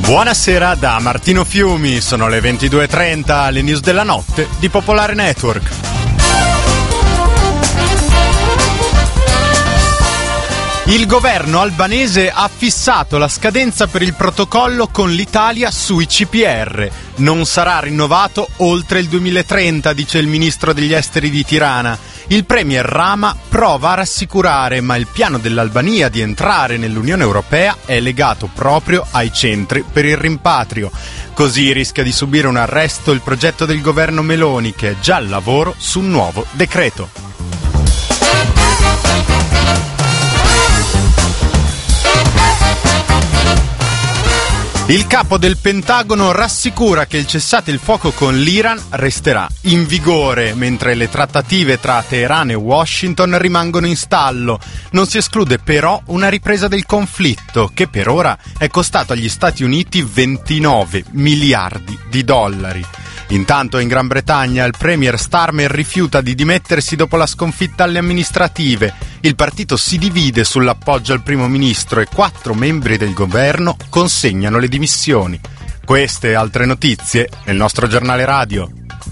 Buonasera da Martino Fiumi, sono le 22:30, le news della notte di Popolare Network. Il governo albanese ha fissato la scadenza per il protocollo con l'Italia sui CPR. Non sarà rinnovato oltre il 2030, dice il ministro degli esteri di Tirana. Il premier Rama prova a rassicurare, ma il piano dell'Albania di entrare nell'Unione Europea è legato proprio ai centri per il rimpatrio. Così rischia di subire un arresto il progetto del governo Meloni, che è già al lavoro su un nuovo decreto. Il capo del Pentagono rassicura che il cessate il fuoco con l'Iran resterà in vigore, mentre le trattative tra Teheran e Washington rimangono in stallo. Non si esclude però una ripresa del conflitto, che per ora è costato agli Stati Uniti 29 miliardi di dollari. Intanto in Gran Bretagna il premier Starmer rifiuta di dimettersi dopo la sconfitta alle amministrative. Il partito si divide sull'appoggio al primo ministro e 4 membri del governo consegnano le dimissioni. Queste e altre notizie nel nostro giornale radio.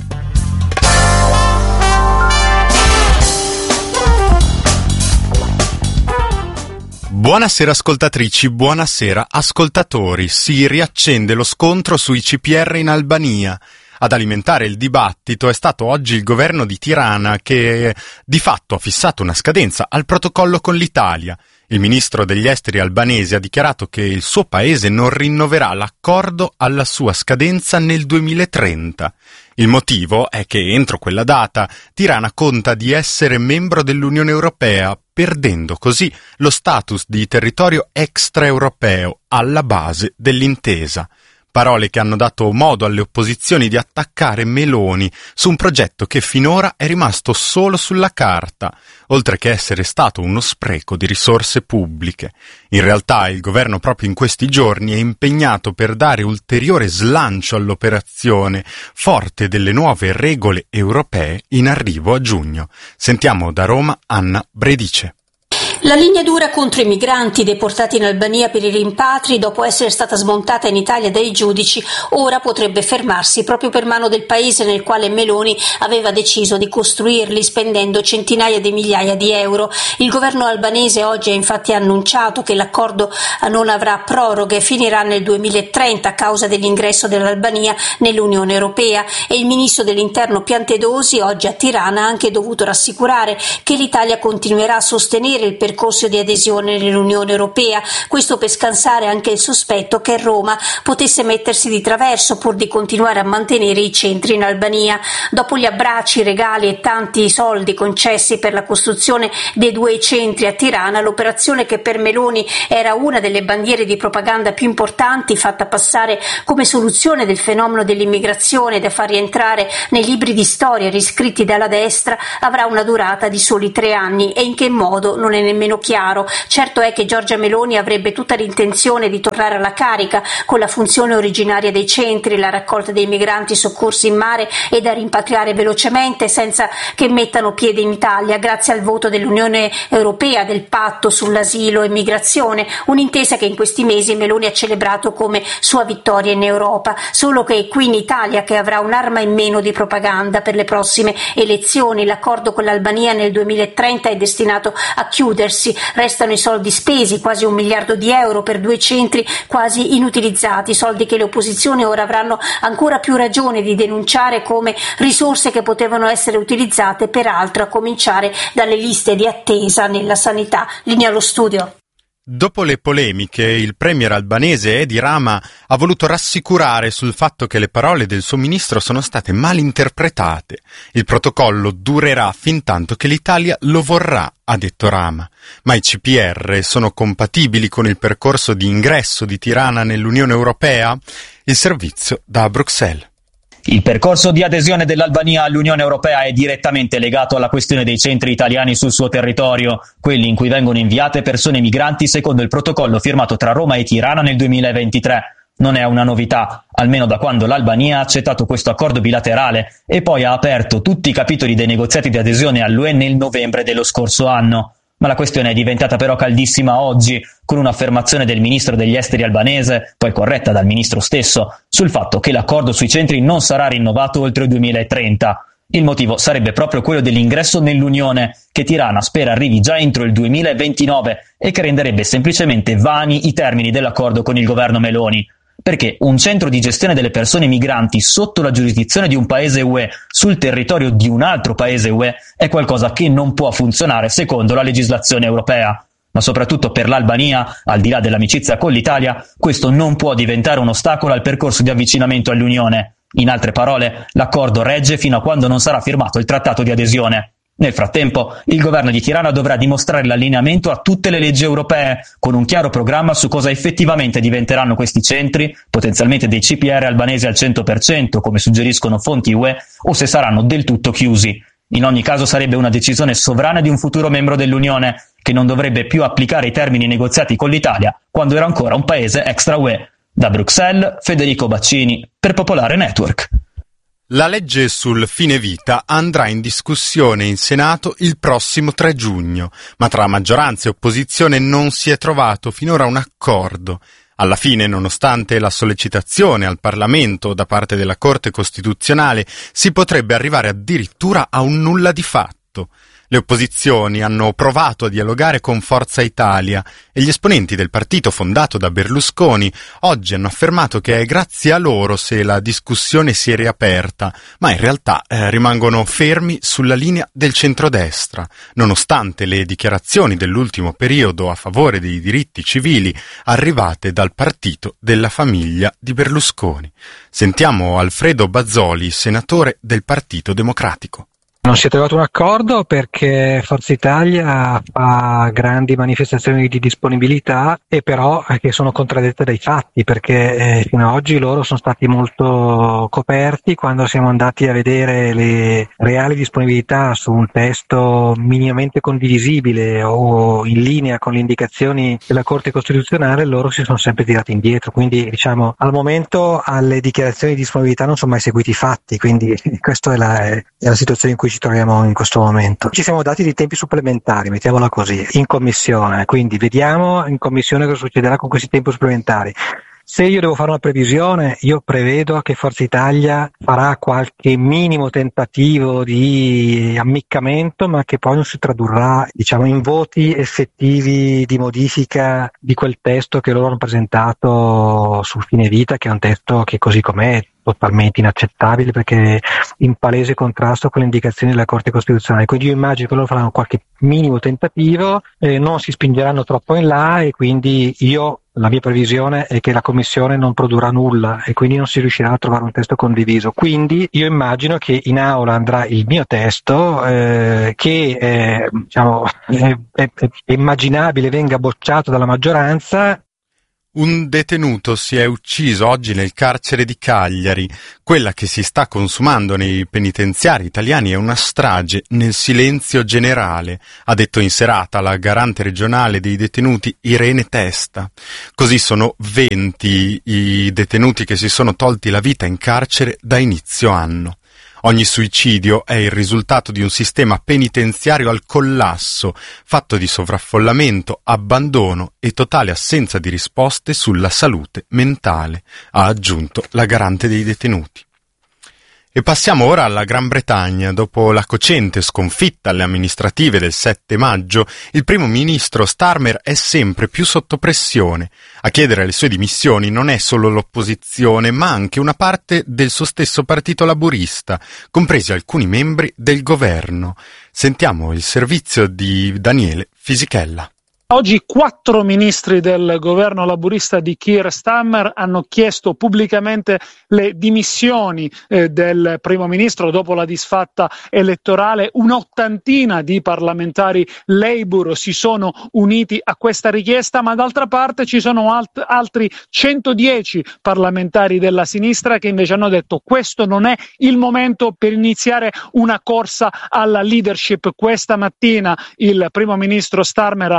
Buonasera ascoltatrici, buonasera ascoltatori. Si riaccende lo scontro sui CPR in Albania. Ad alimentare il dibattito è stato oggi il governo di Tirana, che di fatto ha fissato una scadenza al protocollo con l'Italia. Il ministro degli esteri albanese ha dichiarato che il suo paese non rinnoverà l'accordo alla sua scadenza nel 2030. Il motivo è che entro quella data Tirana conta di essere membro dell'Unione Europea, perdendo così lo status di territorio extraeuropeo alla base dell'intesa. Parole che hanno dato modo alle opposizioni di attaccare Meloni su un progetto che finora è rimasto solo sulla carta, oltre che essere stato uno spreco di risorse pubbliche. In realtà il governo proprio in questi giorni è impegnato per dare ulteriore slancio all'operazione, forte delle nuove regole europee in arrivo a giugno. Sentiamo da Roma Anna Bredice. La linea dura contro i migranti deportati in Albania per i rimpatri, dopo essere stata smontata in Italia dai giudici, ora potrebbe fermarsi proprio per mano del paese nel quale Meloni aveva deciso di costruirli spendendo centinaia di migliaia di euro. Il governo albanese oggi ha infatti annunciato che l'accordo non avrà proroghe e finirà nel 2030 a causa dell'ingresso dell'Albania nell'Unione Europea, e il ministro dell'Interno Piantedosi oggi a Tirana ha anche dovuto rassicurare che l'Italia continuerà a sostenere il percorso di adesione nell'Unione Europea, questo per scansare anche il sospetto che Roma potesse mettersi di traverso pur di continuare a mantenere i centri in Albania. Dopo gli abbracci, regali e tanti soldi concessi per la costruzione dei 2 centri a Tirana, l'operazione che per Meloni era una delle bandiere di propaganda più importanti, fatta passare come soluzione del fenomeno dell'immigrazione da far rientrare nei libri di storia riscritti dalla destra, avrà una durata di soli 3 anni e in che modo non è nemmeno chiaro. Certo è che Giorgia Meloni avrebbe tutta l'intenzione di tornare alla carica con la funzione originaria dei centri, la raccolta dei migranti soccorsi in mare e da rimpatriare velocemente senza che mettano piede in Italia, grazie al voto dell'Unione Europea del patto sull'asilo e migrazione, un'intesa che in questi mesi Meloni ha celebrato come sua vittoria in Europa. Solo che è qui in Italia che avrà un'arma in meno di propaganda per le prossime elezioni. L'accordo con l'Albania nel 2030 è destinato a chiudersi, restano i soldi spesi, quasi 1 miliardo di euro per 2 centri quasi inutilizzati, soldi che le opposizioni ora avranno ancora più ragione di denunciare come risorse che potevano essere utilizzate per altro, a cominciare dalle liste di attesa nella sanità. Linea allo studio. Dopo le polemiche, il premier albanese Edi Rama ha voluto rassicurare sul fatto che le parole del suo ministro sono state mal interpretate. Il protocollo durerà fintanto che l'Italia lo vorrà, ha detto Rama. Ma i CPR sono compatibili con il percorso di ingresso di Tirana nell'Unione Europea? Il servizio da Bruxelles. Il percorso di adesione dell'Albania all'Unione Europea è direttamente legato alla questione dei centri italiani sul suo territorio, quelli in cui vengono inviate persone migranti secondo il protocollo firmato tra Roma e Tirana nel 2023. Non è una novità, almeno da quando l'Albania ha accettato questo accordo bilaterale e poi ha aperto tutti i capitoli dei negoziati di adesione all'UE nel novembre dello scorso anno. Ma la questione è diventata però caldissima oggi, con un'affermazione del ministro degli esteri albanese, poi corretta dal ministro stesso, sul fatto che l'accordo sui centri non sarà rinnovato oltre il 2030. Il motivo sarebbe proprio quello dell'ingresso nell'Unione, che Tirana spera arrivi già entro il 2029 e che renderebbe semplicemente vani i termini dell'accordo con il governo Meloni. Perché un centro di gestione delle persone migranti sotto la giurisdizione di un paese UE sul territorio di un altro paese UE è qualcosa che non può funzionare secondo la legislazione europea. Ma soprattutto per l'Albania, al di là dell'amicizia con l'Italia, questo non può diventare un ostacolo al percorso di avvicinamento all'Unione. In altre parole, l'accordo regge fino a quando non sarà firmato il trattato di adesione. Nel frattempo, il governo di Tirana dovrà dimostrare l'allineamento a tutte le leggi europee, con un chiaro programma su cosa effettivamente diventeranno questi centri, potenzialmente dei CPR albanesi al 100%, come suggeriscono fonti UE, o se saranno del tutto chiusi. In ogni caso sarebbe una decisione sovrana di un futuro membro dell'Unione, che non dovrebbe più applicare i termini negoziati con l'Italia quando era ancora un paese extra UE. Da Bruxelles, Federico Baccini, per Popolare Network. La legge sul fine vita andrà in discussione in Senato il prossimo 3 giugno, ma tra maggioranza e opposizione non si è trovato finora un accordo. Alla fine, nonostante la sollecitazione al Parlamento da parte della Corte Costituzionale, si potrebbe arrivare addirittura a un nulla di fatto. Le opposizioni hanno provato a dialogare con Forza Italia e gli esponenti del partito fondato da Berlusconi oggi hanno affermato che è grazie a loro se la discussione si è riaperta, ma in realtà rimangono fermi sulla linea del centrodestra, nonostante le dichiarazioni dell'ultimo periodo a favore dei diritti civili arrivate dal partito della famiglia di Berlusconi. Sentiamo Alfredo Bazzoli, senatore del Partito Democratico. Non si è trovato un accordo perché Forza Italia fa grandi manifestazioni di disponibilità e però che sono contraddette dai fatti, perché fino ad oggi loro sono stati molto coperti quando siamo andati a vedere le reali disponibilità su un testo minimamente condivisibile o in linea con le indicazioni della Corte Costituzionale. Loro si sono sempre tirati indietro, quindi diciamo al momento alle dichiarazioni di disponibilità non sono mai seguiti i fatti, quindi questa è la situazione in cui ci troviamo in questo momento. Ci siamo dati dei tempi supplementari, mettiamola così, in commissione, quindi vediamo in commissione cosa succederà con questi tempi supplementari. Se io devo fare una previsione, io prevedo che Forza Italia farà qualche minimo tentativo di ammiccamento, ma che poi non si tradurrà, diciamo, in voti effettivi di modifica di quel testo che loro hanno presentato sul fine vita, che è un testo che così com'è totalmente inaccettabile perché in palese contrasto con le indicazioni della Corte Costituzionale. Quindi io immagino che loro faranno qualche minimo tentativo, non si spingeranno troppo in là e quindi la mia previsione è che la Commissione non produrrà nulla e quindi non si riuscirà a trovare un testo condiviso. Quindi io immagino che in aula andrà il mio testo che diciamo, è immaginabile venga bocciato dalla maggioranza. Un detenuto si è ucciso oggi nel carcere di Cagliari. Quella che si sta consumando nei penitenziari italiani è una strage nel silenzio generale, ha detto in serata la garante regionale dei detenuti Irene Testa. Così sono 20 i detenuti che si sono tolti la vita in carcere da inizio anno. Ogni suicidio è il risultato di un sistema penitenziario al collasso, fatto di sovraffollamento, abbandono e totale assenza di risposte sulla salute mentale, ha aggiunto la garante dei detenuti. E passiamo ora alla Gran Bretagna. Dopo la cocente sconfitta alle amministrative del 7 maggio, il primo ministro Starmer è sempre più sotto pressione. A chiedere le sue dimissioni non è solo l'opposizione, ma anche una parte del suo stesso partito laburista, compresi alcuni membri del governo. Sentiamo il servizio di Daniele Fisichella. Oggi 4 ministri del governo laburista di Keir Starmer hanno chiesto pubblicamente le dimissioni del primo ministro dopo la disfatta elettorale. Un'ottantina di parlamentari Labour si sono uniti a questa richiesta, ma d'altra parte ci sono altri 110 parlamentari della sinistra che invece hanno detto questo non è il momento per iniziare una corsa alla leadership. Questa mattina il primo ministro Starmer ha presieduto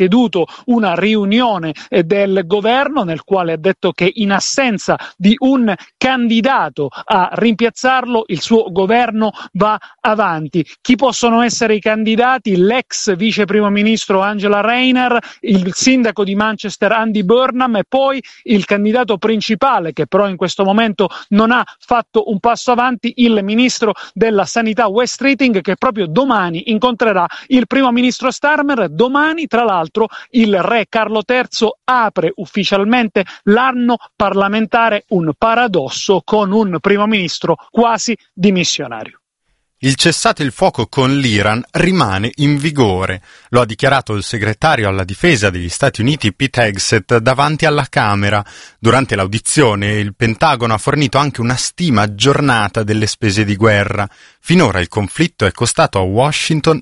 presieduto una riunione del governo nel quale ha detto che in assenza di un candidato a rimpiazzarlo il suo governo va avanti. Chi possono essere i candidati? L'ex vice primo ministro Angela Rayner, il sindaco di Manchester Andy Burnham e poi il candidato principale, che però in questo momento non ha fatto un passo avanti, il ministro della sanità Wes Streeting, che proprio domani incontrerà il primo ministro Starmer. Domani, tra l'altro, il re Carlo III apre ufficialmente l'anno parlamentare, un paradosso con un primo ministro quasi dimissionario. Il cessate il fuoco con l'Iran rimane in vigore, lo ha dichiarato il segretario alla difesa degli Stati Uniti Pete Hegseth davanti alla Camera. Durante l'audizione il Pentagono ha fornito anche una stima aggiornata delle spese di guerra. Finora il conflitto è costato a Washington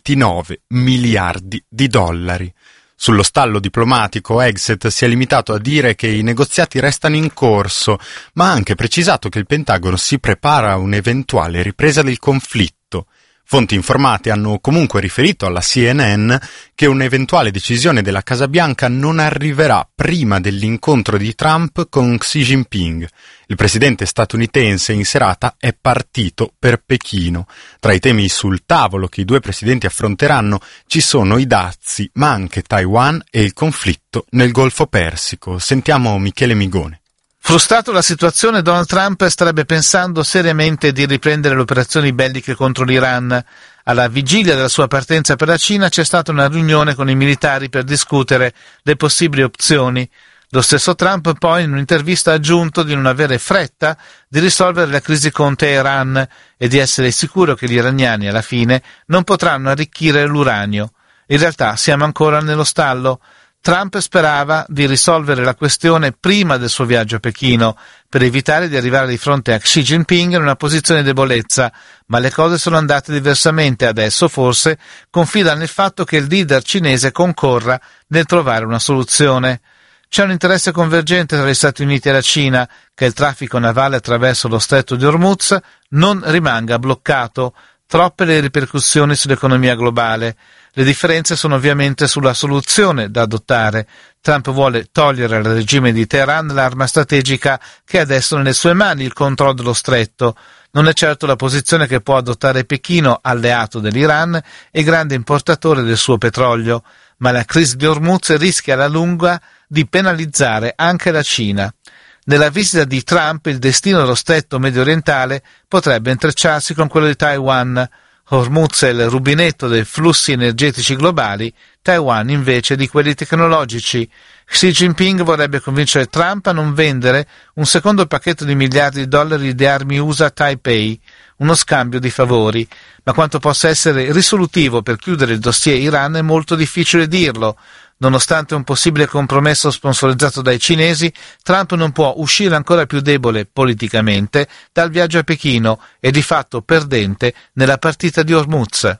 29 miliardi di dollari. Sullo stallo diplomatico Hegseth si è limitato a dire che i negoziati restano in corso, ma ha anche precisato che il Pentagono si prepara a un'eventuale ripresa del conflitto. Fonti informate hanno comunque riferito alla CNN che un'eventuale decisione della Casa Bianca non arriverà prima dell'incontro di Trump con Xi Jinping. Il presidente statunitense in serata è partito per Pechino. Tra i temi sul tavolo che i due presidenti affronteranno ci sono i dazi, ma anche Taiwan e il conflitto nel Golfo Persico. Sentiamo Michele Migone. Frustrato la situazione, Donald Trump starebbe pensando seriamente di riprendere le operazioni belliche contro l'Iran. Alla vigilia della sua partenza per la Cina c'è stata una riunione con i militari per discutere le possibili opzioni. Lo stesso Trump poi in un'intervista ha aggiunto di non avere fretta di risolvere la crisi con Teheran e di essere sicuro che gli iraniani alla fine non potranno arricchire l'uranio. In realtà siamo ancora nello stallo. Trump sperava di risolvere la questione prima del suo viaggio a Pechino, per evitare di arrivare di fronte a Xi Jinping in una posizione di debolezza, ma le cose sono andate diversamente. Adesso forse confida nel fatto che il leader cinese concorra nel trovare una soluzione. C'è un interesse convergente tra gli Stati Uniti e la Cina che il traffico navale attraverso lo stretto di Hormuz non rimanga bloccato. Troppe le ripercussioni sull'economia globale. Le differenze sono ovviamente sulla soluzione da adottare. Trump vuole togliere al regime di Teheran l'arma strategica che è adesso nelle sue mani, il controllo dello stretto. Non è certo la posizione che può adottare Pechino, alleato dell'Iran e grande importatore del suo petrolio, ma la crisi di Hormuz rischia alla lunga di penalizzare anche la Cina. Nella visita di Trump il destino dello stretto medio orientale potrebbe intrecciarsi con quello di Taiwan. Hormuz è il rubinetto dei flussi energetici globali, Taiwan invece di quelli tecnologici. Xi Jinping vorrebbe convincere Trump a non vendere un secondo pacchetto di miliardi di dollari di armi USA a Taipei, uno scambio di favori, ma quanto possa essere risolutivo per chiudere il dossier Iran è molto difficile dirlo. Nonostante un possibile compromesso sponsorizzato dai cinesi, Trump non può uscire ancora più debole politicamente dal viaggio a Pechino e di fatto perdente nella partita di Hormuz.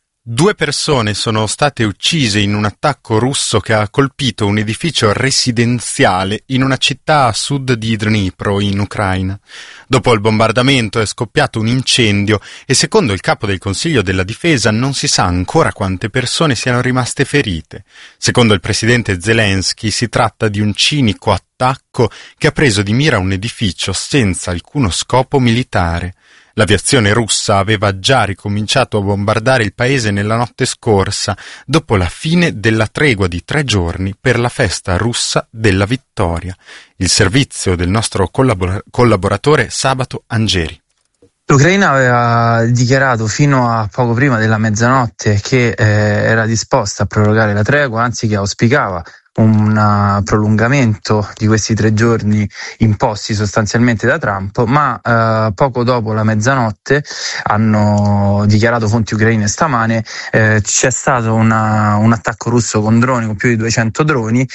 2 persone sono state uccise in un attacco russo che ha colpito un edificio residenziale in una città a sud di Dnipro, in Ucraina. Dopo il bombardamento è scoppiato un incendio e secondo il capo del Consiglio della Difesa non si sa ancora quante persone siano rimaste ferite. Secondo il presidente Zelensky si tratta di un cinico attacco che ha preso di mira un edificio senza alcuno scopo militare. L'aviazione russa aveva già ricominciato a bombardare il paese nella notte scorsa, dopo la fine della tregua di 3 giorni per la festa russa della vittoria. Il servizio del nostro collaboratore Sabato Angeri. L'Ucraina aveva dichiarato fino a poco prima della mezzanotte che era disposta a prorogare la tregua, anzi che auspicava un prolungamento di questi 3 giorni imposti sostanzialmente da Trump, ma poco dopo la mezzanotte, hanno dichiarato fonti ucraine stamane, c'è stato un attacco russo con droni, con più di 200 droni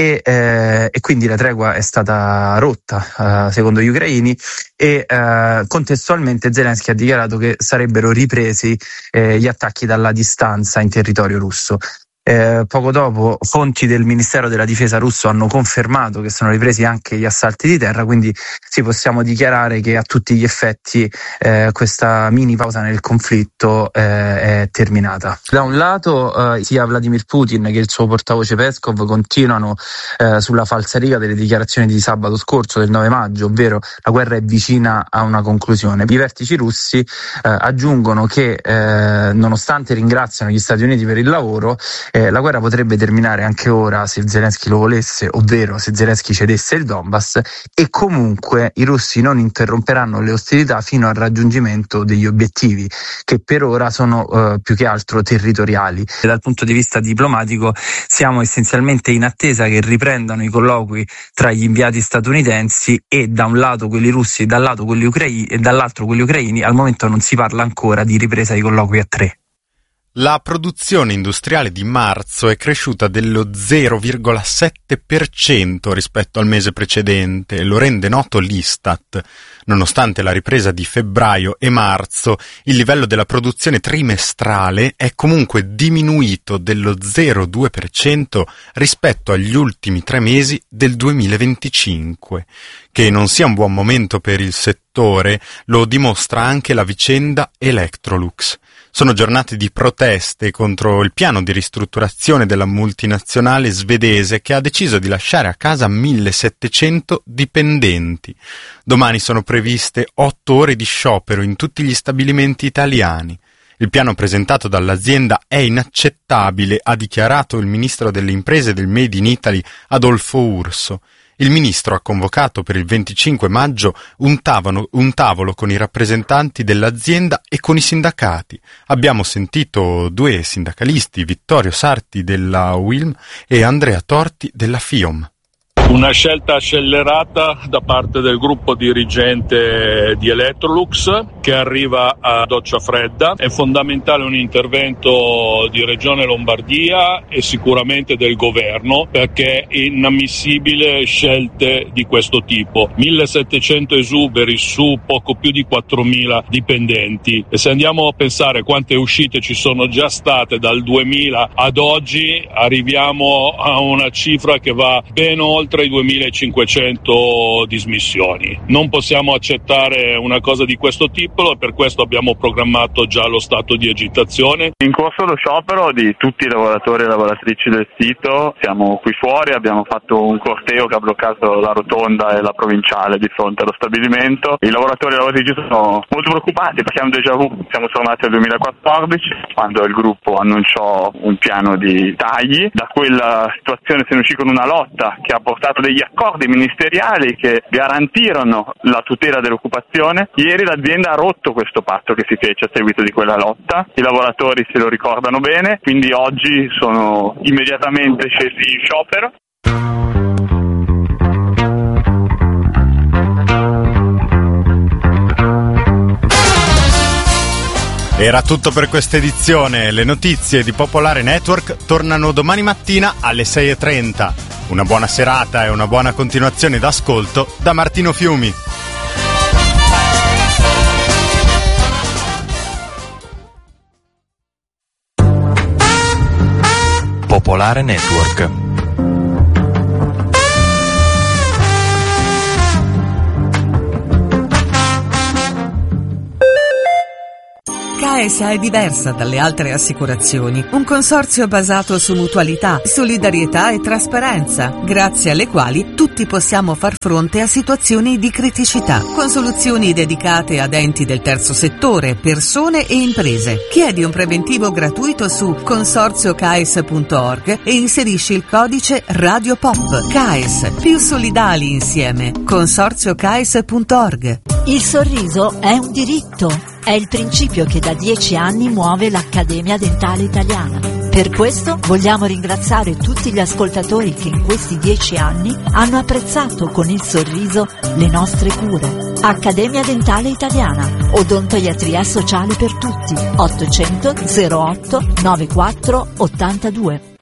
e quindi la tregua è stata rotta secondo gli ucraini e contestualmente Zelensky ha dichiarato che sarebbero ripresi gli attacchi dalla distanza in territorio russo. Poco dopo fonti del Ministero della Difesa russo hanno confermato che sono ripresi anche gli assalti di terra, quindi sì, possiamo dichiarare che a tutti gli effetti questa mini pausa nel conflitto è terminata. Da un lato sia Vladimir Putin che il suo portavoce Peskov continuano sulla falsariga delle dichiarazioni di sabato scorso, del 9 maggio, ovvero la guerra è vicina a una conclusione. I vertici russi aggiungono che nonostante ringraziano gli Stati Uniti per il lavoro, la guerra potrebbe terminare anche ora se Zelensky lo volesse, ovvero se Zelensky cedesse il Donbass, e comunque i russi non interromperanno le ostilità fino al raggiungimento degli obiettivi, che per ora sono più che altro territoriali. E dal punto di vista diplomatico siamo essenzialmente in attesa che riprendano i colloqui tra gli inviati statunitensi, e da un lato quelli russi e dall'altro quelli ucraini. Al momento non si parla ancora di ripresa dei colloqui a 3. La produzione industriale di marzo è cresciuta dello 0,7% rispetto al mese precedente, lo rende noto l'Istat. Nonostante la ripresa di febbraio e marzo, il livello della produzione trimestrale è comunque diminuito dello 0,2% rispetto agli ultimi 3 mesi del 2025. Che non sia un buon momento per il settore lo dimostra anche la vicenda Electrolux. Sono giornate di proteste contro il piano di ristrutturazione della multinazionale svedese, che ha deciso di lasciare a casa 1.700 dipendenti. Domani sono previste 8 ore di sciopero in tutti gli stabilimenti italiani. Il piano presentato dall'azienda è inaccettabile, ha dichiarato il ministro delle imprese del Made in Italy Adolfo Urso. Il ministro ha convocato per il 25 maggio un tavolo con i rappresentanti dell'azienda e con i sindacati. Abbiamo sentito 2 sindacalisti, Vittorio Sarti della UILM e Andrea Torti della FIOM. Una scelta scellerata da parte del gruppo dirigente di Electrolux, che arriva a doccia fredda. È fondamentale un intervento di Regione Lombardia e sicuramente del governo, perché è inammissibile scelte di questo tipo. 1.700 esuberi su poco più di 4.000 dipendenti, e se andiamo a pensare quante uscite ci sono già state dal 2000 ad oggi, arriviamo a una cifra che va ben oltre i 2.500 dismissioni. Non possiamo accettare una cosa di questo tipo, e per questo abbiamo programmato già lo stato di agitazione. In corso lo sciopero di tutti i lavoratori e lavoratrici del sito. Siamo qui fuori, abbiamo fatto un corteo che ha bloccato la rotonda e la provinciale di fronte allo stabilimento. I lavoratori e lavoratrici sono molto preoccupati perché hanno déjà vu. Siamo tornati al 2014, quando il gruppo annunciò un piano di tagli. Da quella situazione se ne uscì con una lotta che ha portato degli accordi ministeriali che garantirono la tutela dell'occupazione. Ieri l'azienda ha rotto questo patto che si fece a seguito di quella lotta. I lavoratori se lo ricordano bene, quindi oggi sono immediatamente scesi in sciopero. Era tutto per questa edizione. Le notizie di Popolare Network tornano domani mattina alle 6:30. Una buona serata e una buona continuazione d'ascolto da Martino Fiumi. Popolare Network. CAESA è diversa dalle altre assicurazioni, un consorzio basato su mutualità, solidarietà e trasparenza, grazie alle quali tutti possiamo far fronte a situazioni di criticità, con soluzioni dedicate ad enti del terzo settore, persone e imprese. Chiedi un preventivo gratuito su consorziocaes.org e inserisci il codice Radio Pop. CAES, più solidali insieme. Consorziocaes.org. Il sorriso è un diritto. È il principio che da 10 anni muove l'Accademia Dentale Italiana. Per questo vogliamo ringraziare tutti gli ascoltatori che in questi 10 anni hanno apprezzato con il sorriso le nostre cure. Accademia Dentale Italiana, odontoiatria sociale per tutti. 800 08 94 82.